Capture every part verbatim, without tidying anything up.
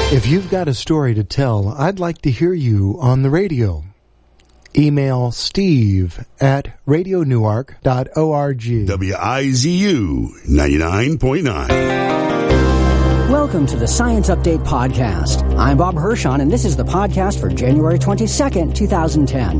If you've got a story to tell, I'd like to hear you on the radio. Email Steve at radio newark dot org. W I Z U ninety-nine point nine. Welcome to the Science Update Podcast. I'm Bob Hirschon, and this is the podcast for January twenty-second, twenty ten.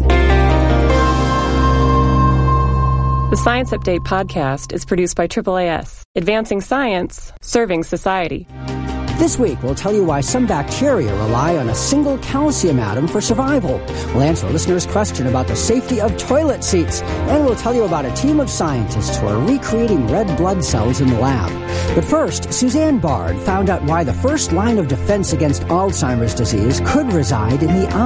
The Science Update Podcast is produced by triple A S, advancing science, serving society. This week, we'll tell you why some bacteria rely on a single calcium atom for survival. We'll answer a listener's question about the safety of toilet seats. And we'll tell you about a team of scientists who are recreating red blood cells in the lab. But first, Suzanne Bard found out why the first line of defense against Alzheimer's disease could reside in the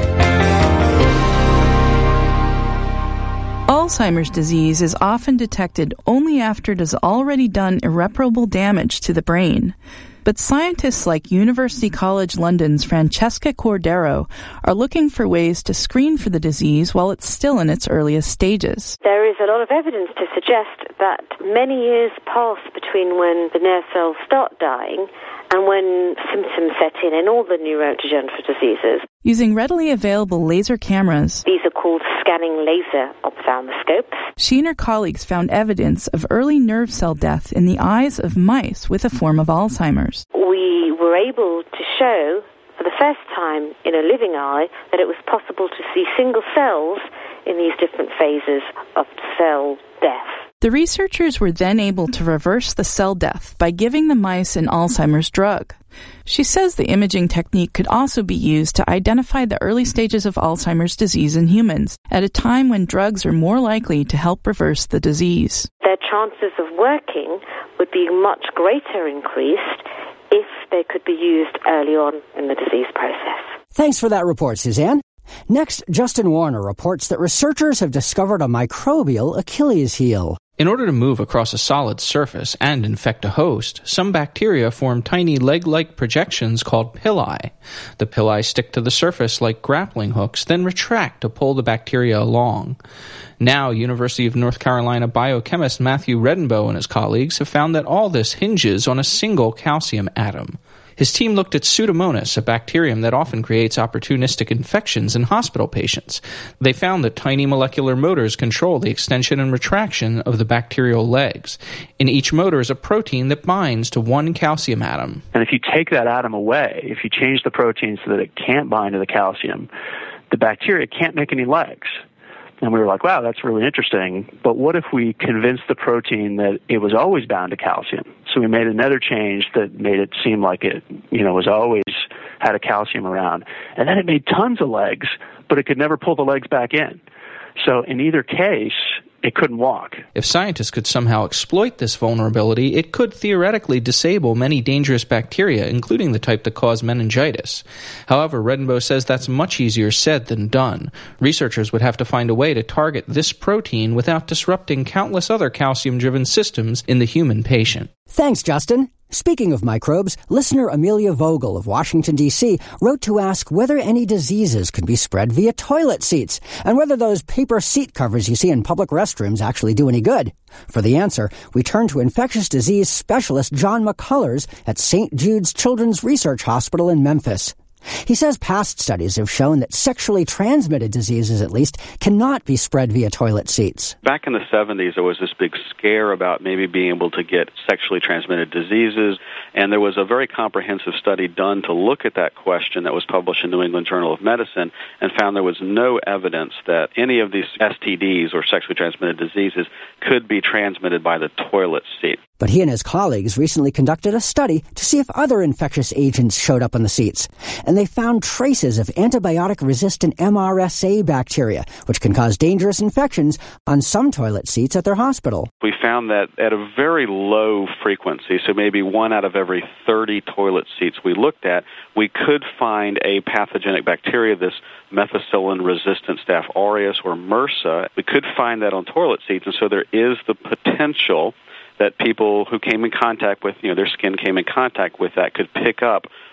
eye. Alzheimer's disease is often detected only after it has already done irreparable damage to the brain. But scientists like University College London's Francesca Cordero are looking for ways to screen for the disease while it's still in its earliest stages. There is a lot of evidence to suggest that many years pass between when the nerve cells start dying and when symptoms set in in all the neurodegenerative diseases. Using readily available laser cameras, these are called scanning laser ophthalmoscopes, she and her colleagues found evidence of early nerve cell death in the eyes of mice with a form of Alzheimer's. We were able to show for the first time in a living eye that it was possible to see single cells in these different phases of cell death. The researchers were then able to reverse the cell death by giving the mice an Alzheimer's drug. She says the imaging technique could also be used to identify the early stages of Alzheimer's disease in humans at a time when drugs are more likely to help reverse the disease. Their chances of working would be much greater increased if they could be used early on in the disease process. Thanks for that report, Suzanne. Next, Justin Warner reports that researchers have discovered a microbial Achilles heel. In order to move across a solid surface and infect a host, some bacteria form tiny leg-like projections called pili. The pili stick to the surface like grappling hooks, then retract to pull the bacteria along. Now, University of North Carolina biochemist Matthew Redenbaugh and his colleagues have found that all this hinges on a single calcium atom. His team looked at Pseudomonas, a bacterium that often creates opportunistic infections in hospital patients. They found that tiny molecular motors control the extension and retraction of the bacterial legs. In each motor is a protein that binds to one calcium atom. And if you take that atom away, if you change the protein so that it can't bind to the calcium, the bacteria can't make any legs. And we were like, wow, that's really interesting. But what if we convinced the protein that it was always bound to calcium? So we made another change that made it seem like it, you know, was always had a calcium around. And then it made tons of legs, but it could never pull the legs back in. So in either case, it couldn't walk. If scientists could somehow exploit this vulnerability, it could theoretically disable many dangerous bacteria, including the type that cause meningitis. However, Redenbaugh says that's much easier said than done. Researchers would have to find a way to target this protein without disrupting countless other calcium-driven systems in the human patient. Thanks, Justin. Speaking of microbes, listener Amelia Vogel of Washington, D C wrote to ask whether any diseases could be spread via toilet seats and whether those paper seat covers you see in public restrooms actually do any good. For the answer, we turn to infectious disease specialist John McCullers at Saint Jude's Children's Research Hospital in Memphis. He says past studies have shown that sexually transmitted diseases, at least, cannot be spread via toilet seats. Back in the seventies, there was this big scare about maybe being able to get sexually transmitted diseases, and there was a very comprehensive study done to look at that question that was published in New England Journal of Medicine and found there was no evidence that any of these S T Ds, or sexually transmitted diseases, could be transmitted by the toilet seat. But he and his colleagues recently conducted a study to see if other infectious agents showed up on the seats. And they found traces of antibiotic-resistant M R S A bacteria, which can cause dangerous infections, on some toilet seats at their hospital. We found that at a very low frequency, so maybe one out of every thirty toilet seats we looked at, we could find a pathogenic bacteria, this methicillin-resistant Staph aureus or MRSA. We could find that on toilet seats, and so there is the potential that people who came in contact with, you know, their skin came in contact with that could pick up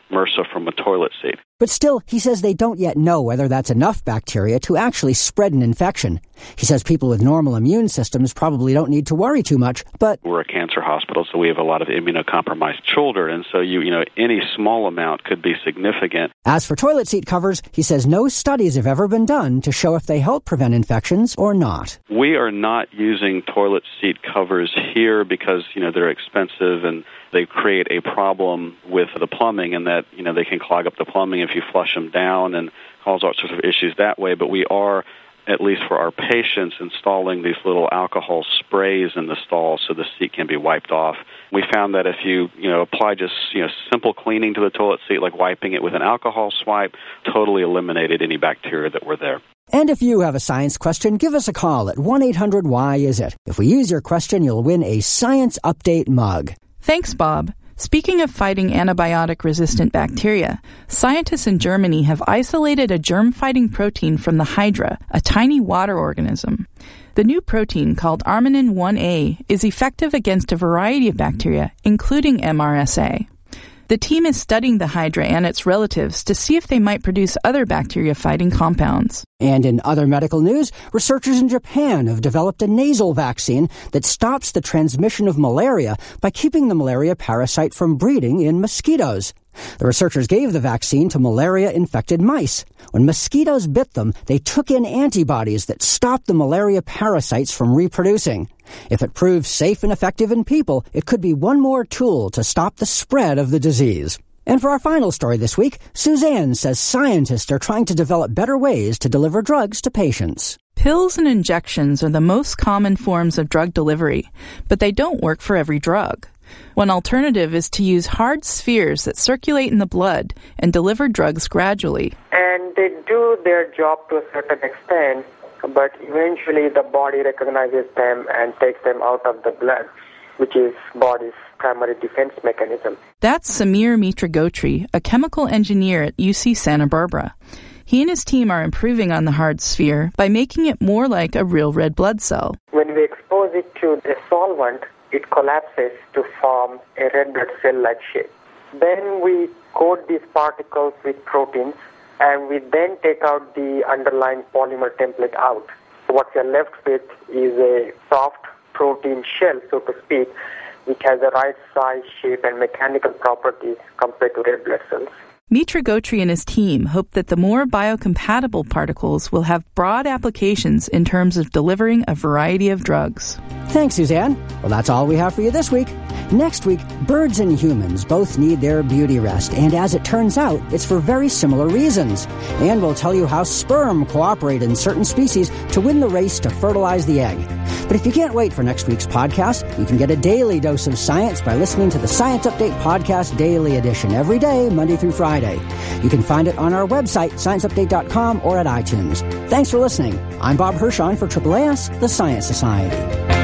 MRSA from a toilet seat. But still, he says they don't yet know whether that's enough bacteria to actually spread an infection. He says people with normal immune systems probably don't need to worry too much, but we're a cancer hospital, so we have a lot of immunocompromised children, and so you, you know, any small amount could be significant. As for toilet seat covers, he says no studies have ever been done to show if they help prevent infections or not. We are not using toilet seat covers here because, you know, they're expensive and they create a problem with the plumbing, and that, you know, they can clog up the plumbing if you flush them down and cause all sorts of issues that way. But we are, at least for our patients, installing these little alcohol sprays in the stall so the seat can be wiped off. We found that if you, you know, apply just, you know, simple cleaning to the toilet seat, like wiping it with an alcohol swipe, totally eliminated any bacteria that were there. And if you have a science question, give us a call at one eight hundred why is it. If we use your question, you'll win a Science Update mug. Thanks, Bob. Speaking of fighting antibiotic-resistant bacteria, scientists in Germany have isolated a germ-fighting protein from the Hydra, a tiny water organism. The new protein, called Arminin one A, is effective against a variety of bacteria, including M R S A. The team is studying the Hydra and its relatives to see if they might produce other bacteria-fighting compounds. And in other medical news, researchers in Japan have developed a nasal vaccine that stops the transmission of malaria by keeping the malaria parasite from breeding in mosquitoes. The researchers gave the vaccine to malaria-infected mice. When mosquitoes bit them, they took in antibodies that stopped the malaria parasites from reproducing. If it proves safe and effective in people, it could be one more tool to stop the spread of the disease. And for our final story this week, Suzanne says scientists are trying to develop better ways to deliver drugs to patients. Pills and injections are the most common forms of drug delivery, but they don't work for every drug. One alternative is to use hard spheres that circulate in the blood and deliver drugs gradually. And they do their job to a certain extent, but eventually the body recognizes them and takes them out of the blood, which is body's primary defense mechanism. That's Samir Mitra-Gotri, a chemical engineer at U C Santa Barbara. He and his team are improving on the hard sphere by making it more like a real red blood cell. When we expose it to a solvent, it collapses to form a red blood cell-like shape. Then we coat these particles with proteins, and we then take out the underlying polymer template out. So what we are left with is a soft protein shell, so to speak, which has the right size, shape, and mechanical properties compared to red blood cells. Mitra-Gotri and his team hope that the more biocompatible particles will have broad applications in terms of delivering a variety of drugs. Thanks, Suzanne. Well, that's all we have for you this week. Next week, birds and humans both need their beauty rest, and as it turns out, it's for very similar reasons. And we'll tell you how sperm cooperate in certain species to win the race to fertilize the egg. But if you can't wait for next week's podcast, you can get a daily dose of science by listening to the Science Update Podcast Daily Edition every day, Monday through Friday. You can find it on our website, science update dot com, or at iTunes. Thanks for listening. I'm Bob Hirschon for Triple A S, the Science Society.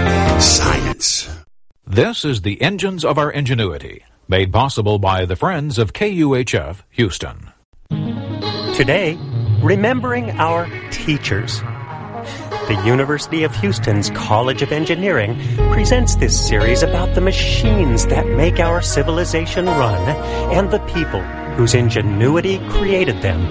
Science. This is the Engines of Our Ingenuity, made possible by the friends of K U H F Houston. Today, remembering our teachers. The University of Houston's College of Engineering presents this series about the machines that make our civilization run and the people whose ingenuity created them.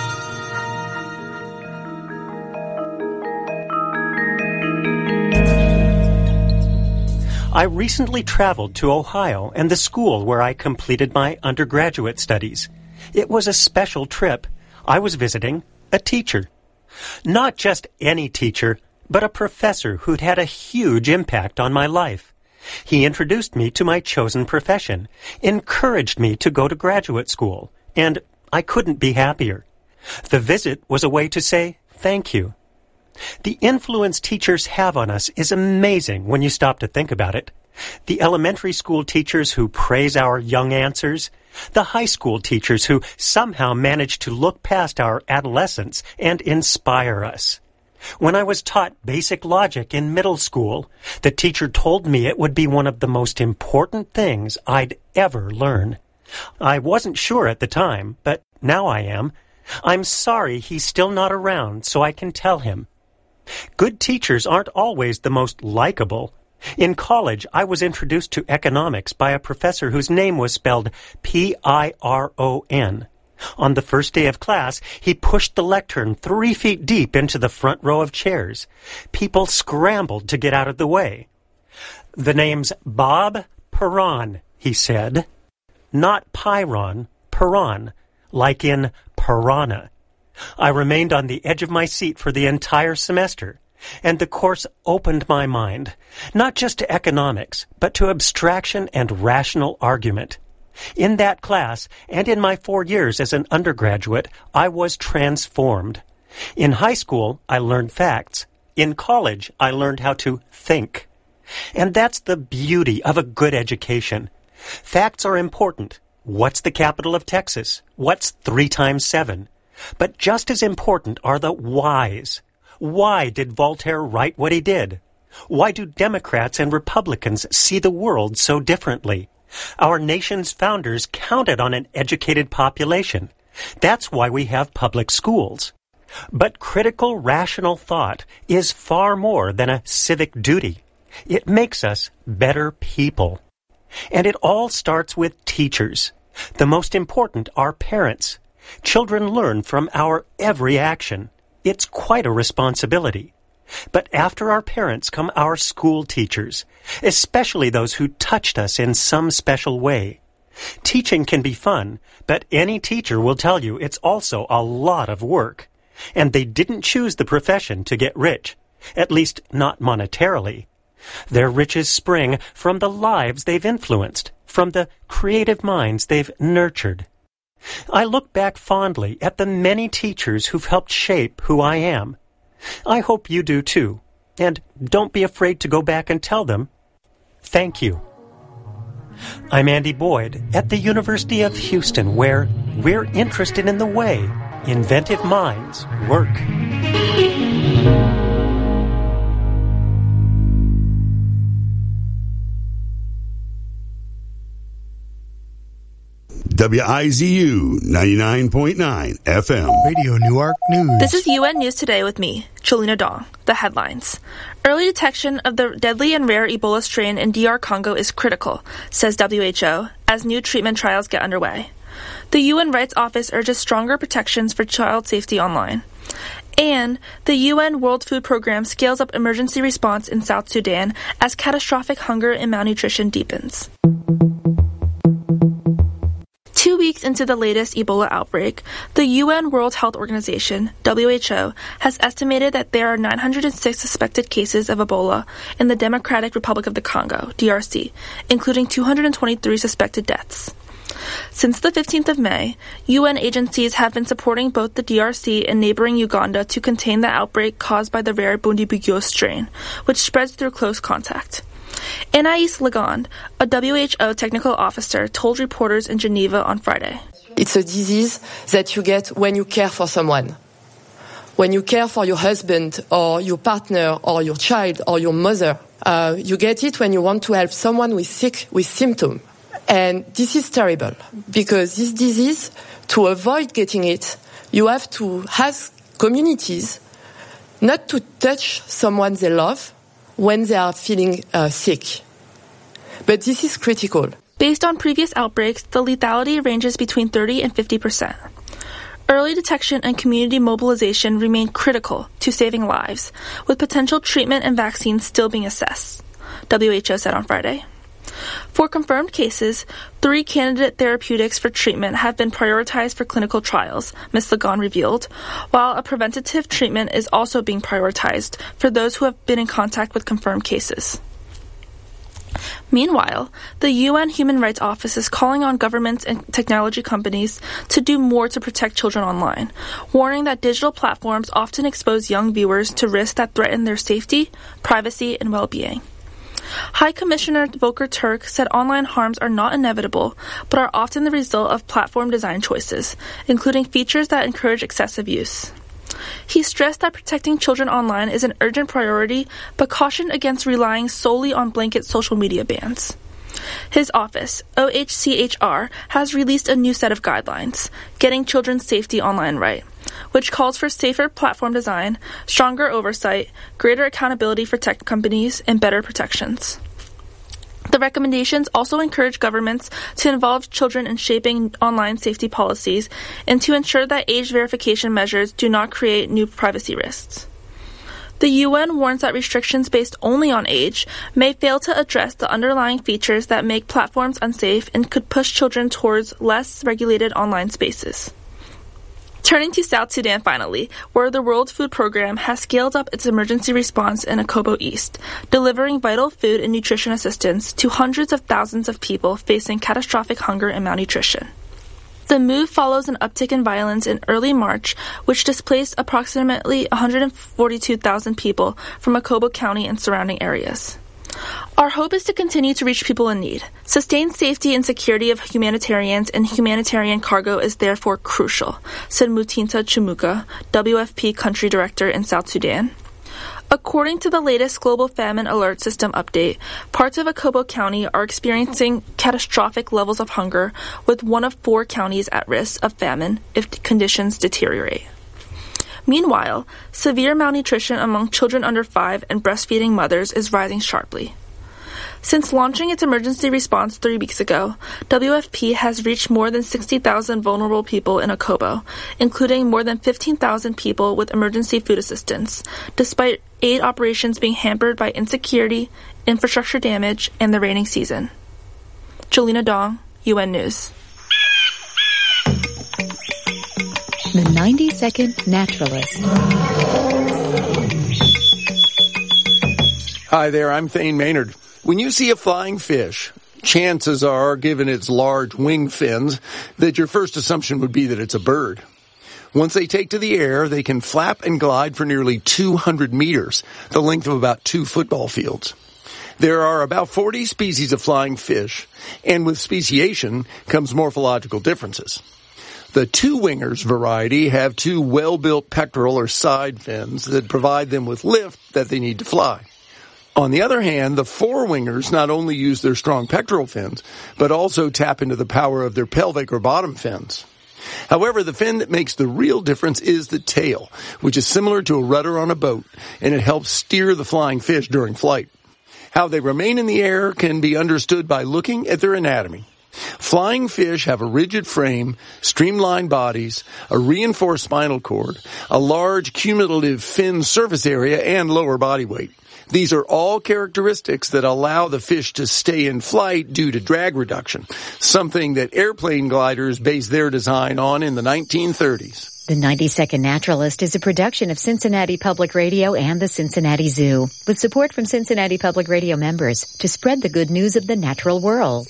I recently traveled to Ohio and the school where I completed my undergraduate studies. It was a special trip. I was visiting a teacher. Not just any teacher, but a professor who'd had a huge impact on my life. He introduced me to my chosen profession, encouraged me to go to graduate school, and I couldn't be happier. The visit was a way to say thank you. The influence teachers have on us is amazing when you stop to think about it. The elementary school teachers who praise our young answers, the high school teachers who somehow manage to look past our adolescence and inspire us. When I was taught basic logic in middle school, the teacher told me it would be one of the most important things I'd ever learn. I wasn't sure at the time, but now I am. I'm sorry he's still not around so I can tell him. Good teachers aren't always the most likable, In college, I was introduced to economics by a professor whose name was spelled P I R O N. On the first day of class, he pushed the lectern three feet deep into the front row of chairs. People scrambled to get out of the way. "The name's Bob Perron," he said. Not Pyron, Perron, like in piranha. I remained on the edge of my seat for the entire semester, and the course opened my mind, not just to economics, but to abstraction and rational argument. In that class, and in my four years as an undergraduate, I was transformed. In high school, I learned facts. In college, I learned how to think. And that's the beauty of a good education. Facts are important. What's the capital of Texas? What's three times seven? But just as important are the whys. Why did Voltaire write what he did? Why do Democrats and Republicans see the world so differently? Our nation's founders counted on an educated population. That's why we have public schools. But critical, rational thought is far more than a civic duty. It makes us better people. And it all starts with teachers. The most important are parents. Children learn from our every action. It's quite a responsibility. But after our parents come our school teachers, especially those who touched us in some special way. Teaching can be fun, but any teacher will tell you it's also a lot of work. And they didn't choose the profession to get rich, at least not monetarily. Their riches spring from the lives they've influenced, from the creative minds they've nurtured. I look back fondly at the many teachers who've helped shape who I am. I hope you do too. And don't be afraid to go back and tell them, thank you. I'm Andy Boyd at the University of Houston, where we're interested in the way inventive minds work. W I Z U ninety-nine point nine F M. Radio Newark News. This is U N News Today with me, Cholina Dong. The headlines. Early detection of the deadly and rare Ebola strain in D R Congo is critical, says W H O, as new treatment trials get underway. The U N Rights Office urges stronger protections for child safety online. And the U N World Food Program scales up emergency response in South Sudan as catastrophic hunger and malnutrition deepens. Two weeks into the latest Ebola outbreak, the U N World Health Organization, W H O, has estimated that there are nine hundred six suspected cases of Ebola in the Democratic Republic of the Congo, D R C, including two hundred twenty-three suspected deaths. Since the fifteenth of May, U N agencies have been supporting both the D R C and neighboring Uganda to contain the outbreak caused by the rare Bundibugyo strain, which spreads through close contact. Anais Legond, a W H O technical officer, told reporters in Geneva on Friday. It's a disease that you get when you care for someone. When you care for your husband or your partner or your child or your mother. Uh, you get it when you want to help someone who is sick with symptoms. And this is terrible because this disease, to avoid getting it, you have to ask communities not to touch someone they love when they are feeling uh, sick. But this is critical. Based on previous outbreaks, the lethality ranges between thirty and fifty percent. Early detection and community mobilization remain critical to saving lives, with potential treatment and vaccines still being assessed, W H O said on Friday. For confirmed cases, three candidate therapeutics for treatment have been prioritized for clinical trials, Miz Legond revealed, while a preventative treatment is also being prioritized for those who have been in contact with confirmed cases. Meanwhile, the U N Human Rights Office is calling on governments and technology companies to do more to protect children online, warning that digital platforms often expose young viewers to risks that threaten their safety, privacy, and well-being. High Commissioner Volker Turk said online harms are not inevitable, but are often the result of platform design choices, including features that encourage excessive use. He stressed that protecting children online is an urgent priority, but cautioned against relying solely on blanket social media bans. His office, O H C H R, has released a new set of guidelines, Getting Children's Safety Online Right, which calls for safer platform design, stronger oversight, greater accountability for tech companies, and better protections. The recommendations also encourage governments to involve children in shaping online safety policies and to ensure that age verification measures do not create new privacy risks. The U N warns that restrictions based only on age may fail to address the underlying features that make platforms unsafe and could push children towards less regulated online spaces. Turning to South Sudan finally, where the World Food Program has scaled up its emergency response in Akobo East, delivering vital food and nutrition assistance to hundreds of thousands of people facing catastrophic hunger and malnutrition. The move follows an uptick in violence in early March, which displaced approximately one hundred forty-two thousand people from Akobo County and surrounding areas. Our hope is to continue to reach people in need. Sustained safety and security of humanitarians and humanitarian cargo is therefore crucial, said Mutinta Chimuka, W F P Country Director in South Sudan. According to the latest Global Famine Alert System update, parts of Akobo County are experiencing catastrophic levels of hunger, with one of four counties at risk of famine if conditions deteriorate. Meanwhile, severe malnutrition among children under five and breastfeeding mothers is rising sharply. Since launching its emergency response three weeks ago, W F P has reached more than sixty thousand vulnerable people in Akobo, including more than fifteen thousand people with emergency food assistance, despite aid operations being hampered by insecurity, infrastructure damage, and the rainy season. Jolena Dong, U N News. The ninety second Naturalist. Hi there, I'm Thane Maynard. When you see a flying fish, chances are, given its large wing fins, that your first assumption would be that it's a bird. Once they take to the air, they can flap and glide for nearly two hundred meters, the length of about two football fields. There are about forty species of flying fish, and with speciation comes morphological differences. The two-wingers variety have two well-built pectoral or side fins that provide them with lift that they need to fly. On the other hand, the four-wingers not only use their strong pectoral fins, but also tap into the power of their pelvic or bottom fins. However, the fin that makes the real difference is the tail, which is similar to a rudder on a boat, and it helps steer the flying fish during flight. How they remain in the air can be understood by looking at their anatomy. Flying fish have a rigid frame, streamlined bodies, a reinforced spinal cord, a large cumulative fin surface area, and lower body weight. These are all characteristics that allow the fish to stay in flight due to drag reduction, something that airplane gliders based their design on in the nineteen thirties. The ninety second Naturalist is a production of Cincinnati Public Radio and the Cincinnati Zoo, with support from Cincinnati Public Radio members to spread the good news of the natural world.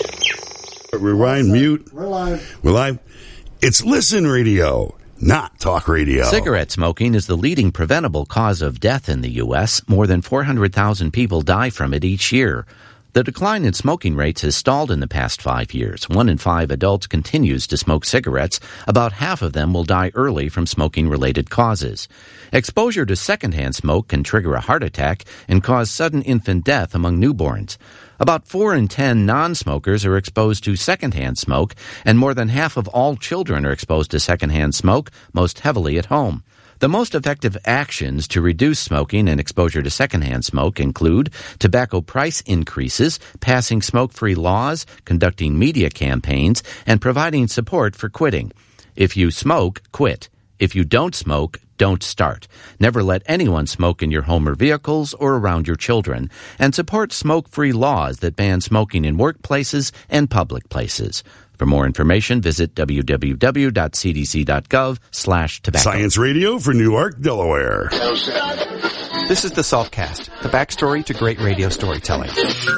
Rewind, mute. We're live. We're live. It's Listen Radio, not talk radio. Cigarette smoking is the leading preventable cause of death in the U S More than four hundred thousand people die from it each year. The decline in smoking rates has stalled in the past five years. One in five adults continues to smoke cigarettes. About half of them will die early from smoking-related causes. Exposure to secondhand smoke can trigger a heart attack and cause sudden infant death among newborns. About four in ten non-smokers are exposed to secondhand smoke, and more than half of all children are exposed to secondhand smoke, most heavily at home. The most effective actions to reduce smoking and exposure to secondhand smoke include tobacco price increases, passing smoke-free laws, conducting media campaigns, and providing support for quitting. If you smoke, quit. If you don't smoke, don't start. Never let anyone smoke in your home or vehicles or around your children. And support smoke-free laws that ban smoking in workplaces and public places. For more information, visit w w w dot c d c dot gov slash tobacco. Science Radio for Newark, Delaware. This is the Saltcast, the backstory to great radio storytelling.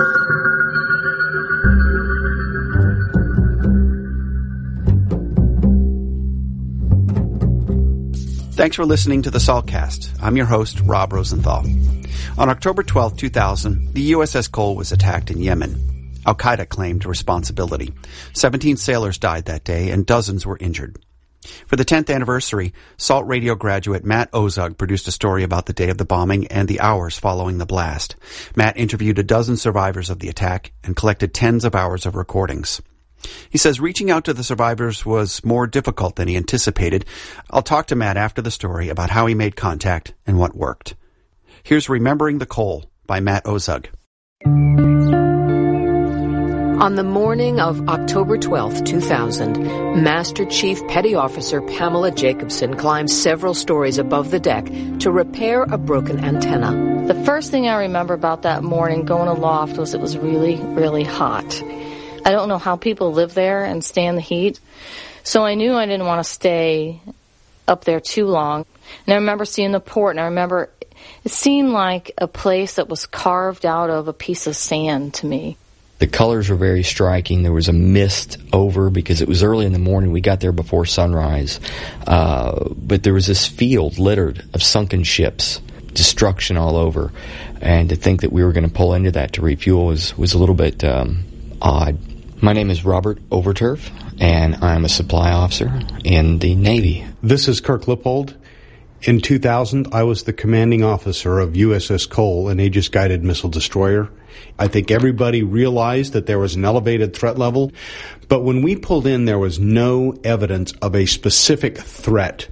Thanks for listening to the Saltcast. I'm your host, Rob Rosenthal. On October twelfth, two thousand, the U S S Cole was attacked in Yemen. Al-Qaeda claimed responsibility. Seventeen sailors died that day and dozens were injured. For the tenth anniversary, Salt Radio graduate Matt Ozug produced a story about the day of the bombing and the hours following the blast. Matt interviewed a dozen survivors of the attack and collected tens of hours of recordings. He says reaching out to the survivors was more difficult than he anticipated. I'll talk to Matt after the story about how he made contact and what worked. Here's Remembering the Coal by Matt Ozug. On the morning of October twelfth, two thousand, Master Chief Petty Officer Pamela Jacobson climbed several stories above the deck to repair a broken antenna. The first thing I remember about that morning going aloft was it was really, really hot. I don't know how people live there and stand the heat, so I knew I didn't want to stay up there too long. And I remember seeing the port, and I remember it seemed like a place that was carved out of a piece of sand to me. The colors were very striking. There was a mist over because it was early in the morning. We got there before sunrise. Uh, but there was this field littered of sunken ships, destruction all over. And to think that we were going to pull into that to refuel was, was a little bit um, odd. My name is Robert Overturf, and I'm a supply officer in the Navy. This is Kirk Lippold. In two thousand, I was the commanding officer of U S S Cole, an Aegis-guided missile destroyer. I think everybody realized that there was an elevated threat level, but when we pulled in, there was no evidence of a specific threat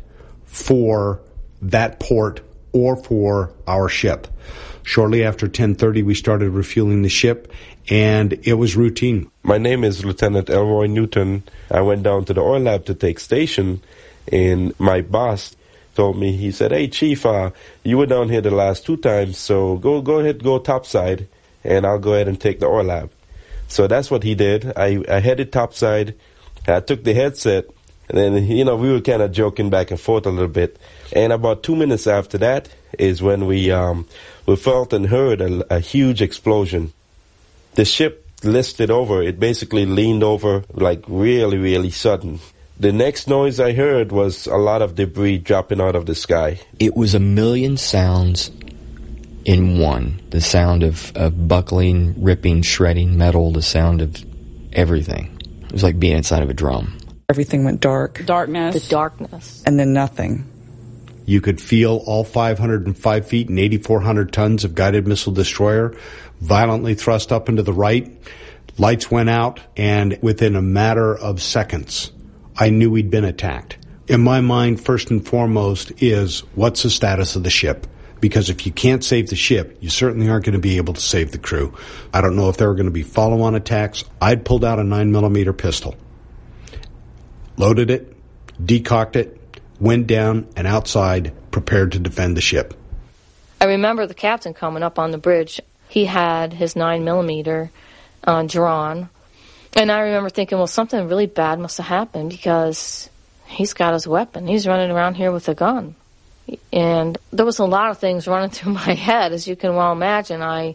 for that port or for our ship. Shortly after ten thirty, we started refueling the ship, and it was routine. My name is Lieutenant Elroy Newton. I went down to the oil lab to take station, and my boss told me, he said, "Hey, Chief, uh, you were down here the last two times, so go go ahead, go topside, and I'll go ahead and take the oil lab." So that's what he did. I, I headed topside. I took the headset, and then, you know, we were kind of joking back and forth a little bit. And about two minutes after that is when we um, we felt and heard a, a huge explosion. The ship listed over. It basically leaned over like really, really sudden. The next noise I heard was a lot of debris dropping out of the sky. It was a million sounds in one. The sound of, of buckling, ripping, shredding metal, the sound of everything. It was like being inside of a drum. Everything went dark. Darkness. The darkness. And then nothing. You could feel all five hundred five feet and eighty-four hundred tons of guided missile destroyer violently thrust up into the right. Lights went out, and within a matter of seconds, I knew we'd been attacked. In my mind, first and foremost is, what's the status of the ship? Because if you can't save the ship, you certainly aren't going to be able to save the crew. I don't know if there were going to be follow-on attacks. I'd pulled out a nine millimeter pistol, loaded it, decocked it, went down and outside, prepared to defend the ship. I remember the captain coming up on the bridge. He had his nine millimeter uh, drawn. And I remember thinking, well, something really bad must have happened because he's got his weapon. He's running around here with a gun. And there was a lot of things running through my head, as you can well imagine. I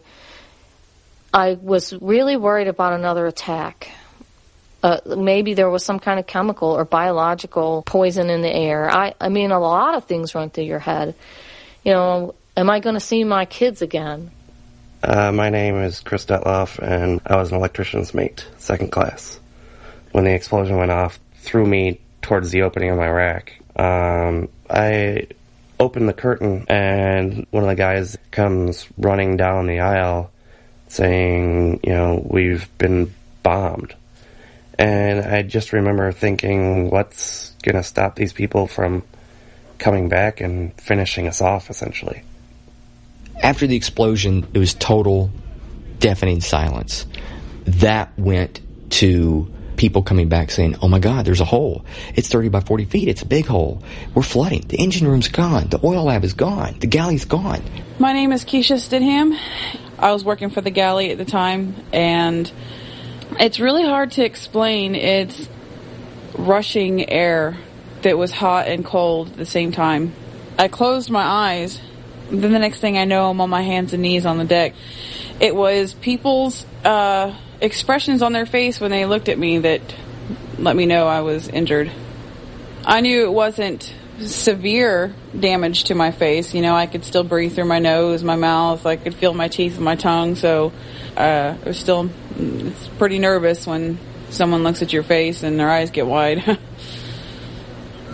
I was really worried about another attack. Uh, maybe there was some kind of chemical or biological poison in the air. I, I mean, a lot of things run through your head. You know, am I going to see my kids again? Uh, my name is Chris Detloff, and I was an electrician's mate, second class. When the explosion went off, threw me towards the opening of my rack. Um, I opened the curtain, and one of the guys comes running down the aisle saying, you know, we've been bombed. And I just remember thinking, what's going to stop these people from coming back and finishing us off, essentially? After the explosion, it was total, deafening silence. That went to people coming back saying, oh my God, there's a hole. It's thirty by forty feet. It's a big hole. We're flooding. The engine room's gone. The oil lab is gone. The galley's gone. My name is Keisha Stidham. I was working for the galley at the time, and it's really hard to explain. It's rushing air that was hot and cold at the same time. I closed my eyes. Then the next thing I know, I'm on my hands and knees on the deck. It was people's uh, expressions on their face when they looked at me that let me know I was injured. I knew it wasn't severe damage to my face. You know, I could still breathe through my nose, my mouth. I could feel my teeth and my tongue. So uh, it was still, it's pretty nervous when someone looks at your face and their eyes get wide.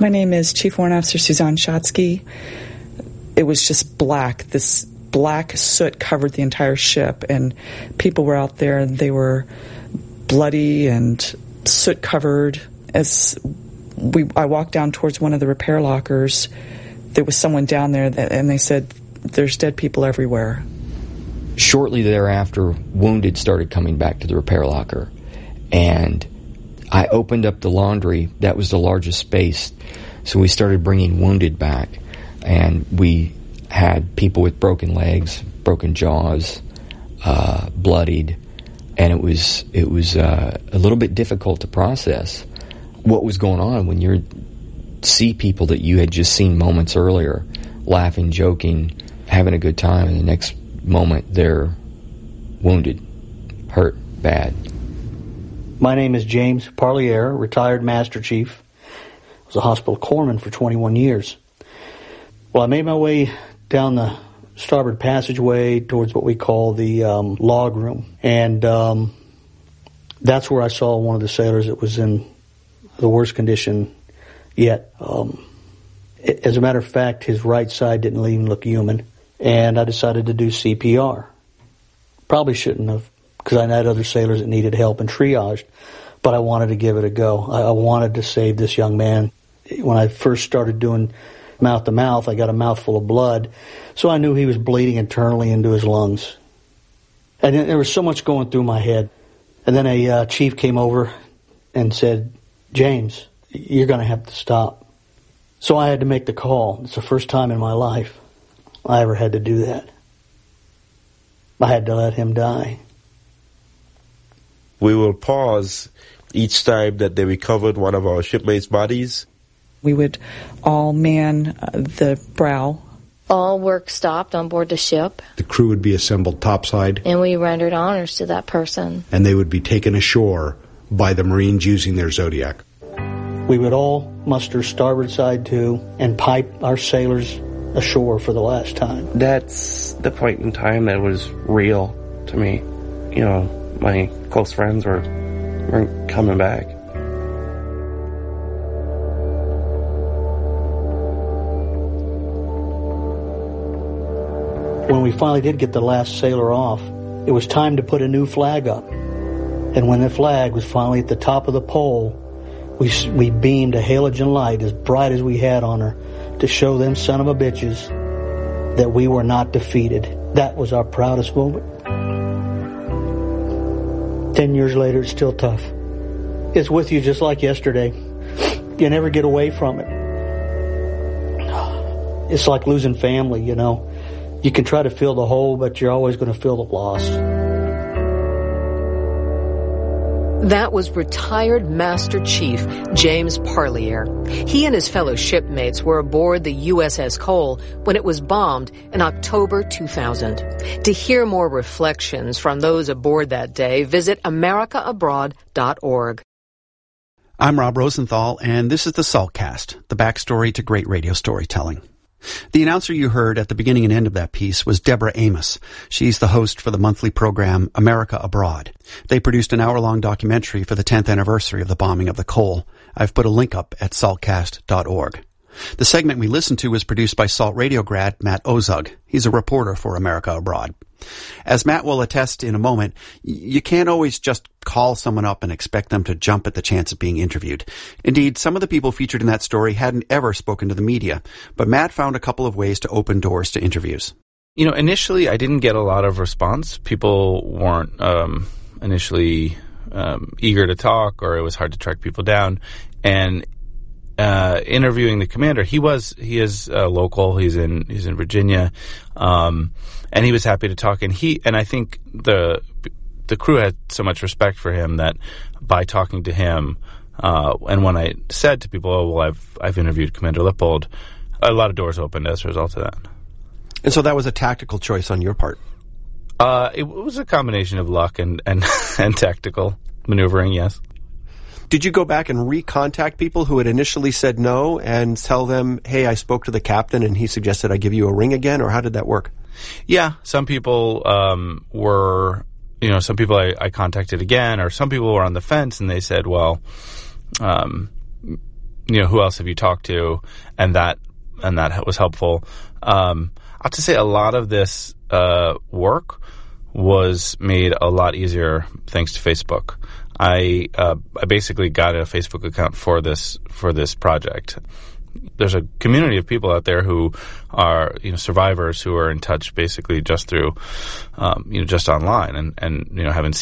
My name is Chief Warrant Officer Suzanne Shatsky. It was just black. This black soot covered the entire ship, and people were out there, and they were bloody and soot covered. As we, I walked down towards one of the repair lockers, there was someone down there, that, and they said, "There's dead people everywhere." Shortly thereafter, wounded started coming back to the repair locker, and I opened up the laundry. That was the largest space, so we started bringing wounded back, and we had people with broken legs, broken jaws, uh, bloodied, and it was it was uh, a little bit difficult to process what was going on when you see people that you had just seen moments earlier, laughing, joking, having a good time, and the next moment they're wounded, hurt, bad. My name is James Parlier, retired Master Chief. I was a hospital corpsman for twenty-one years. Well, I made my way down the starboard passageway towards what we call the um, log room, and um, that's where I saw one of the sailors that was in the worst condition yet. Um, as a matter of fact, his right side didn't even look human, and I decided to do C P R. Probably shouldn't have, because I had other sailors that needed help and triaged, but I wanted to give it a go. I, I wanted to save this young man. When I first started doing mouth-to-mouth, I got a mouthful of blood, so I knew he was bleeding internally into his lungs. And there was so much going through my head. And then a uh, chief came over and said, "James, you're going to have to stop." So I had to make the call. It's the first time in my life I ever had to do that. I had to let him die. We will pause each time that they recovered one of our shipmates' bodies. We would all man uh, the brow. All work stopped on board the ship, The crew would be assembled topside, and we rendered honors to that person. and they would be taken ashore by the Marines using their Zodiac. We would all muster starboard side to and pipe our sailors ashore for the last time. That's the point in time that was real to me. You know, my close friends were weren't coming back. When we finally did get the last sailor off, it was time to put a new flag up. And when the flag was finally at the top of the pole, we we beamed a halogen light as bright as we had on her to show them son of a bitches that we were not defeated. That was our proudest moment. Ten years later, it's still tough. It's with you just like yesterday. You never get away from it. It's like losing family, you know. You can try to fill the hole, but you're always going to fill the loss. That was retired Master Chief James Parlier. He and his fellow shipmates were aboard the U S S Cole when it was bombed in October two thousand. To hear more reflections from those aboard that day, visit america abroad dot org. I'm Rob Rosenthal, and this is the Saltcast, the backstory to great radio storytelling. The announcer you heard at the beginning and end of that piece was Deborah Amos. She's the host for the monthly program America Abroad. They produced an hour-long documentary for the tenth anniversary of the bombing of the Cole. I've put a link up at saltcast dot org. The segment we listened to was produced by Salt Radio grad Matt Ozug. He's a reporter for America Abroad. As Matt will attest in a moment, you can't always just call someone up and expect them to jump at the chance of being interviewed. Indeed, some of the people featured in that story hadn't ever spoken to the media, but Matt found a couple of ways to open doors to interviews. You know, initially I didn't get a lot of response. People weren't um, initially um, eager to talk, or it was hard to track people down. And uh, interviewing the commander, he was he is uh, local. He's in he's in Virginia, um, and he was happy to talk. And he and I think the the crew had so much respect for him that by talking to him, uh, and when I said to people, "Oh, well, I've I've interviewed Commander Lippold," a lot of doors opened as a result of that. And so that was a tactical choice on your part. Uh, it was a combination of luck and and, and tactical maneuvering. Yes. Did you go back and recontact people who had initially said no and tell them, hey, I spoke to the captain and he suggested I give you a ring again, or how did that work? Yeah, some people um, were, you know, some people I, I contacted again, or some people were on the fence and they said, well, um, you you know, who else have you talked to? And that, and that was helpful. Um, I have to say a lot of this, uh, work was made a lot easier thanks to Facebook. I, uh, I basically got a Facebook account for this, for this project. There's a community of people out there who are, you know, survivors who are in touch basically just through, um, you know, just online and, and, you know, haven't